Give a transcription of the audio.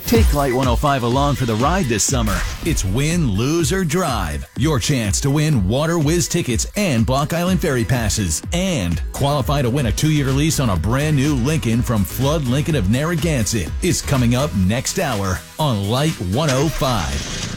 Take Light 105 along for the ride this summer. It's win, lose, or drive. Your chance to win Water Whiz tickets and Block Island Ferry passes. And qualify to win a 2-year lease on a brand new Lincoln from Flood Lincoln of Narragansett is coming up next hour on Light 105.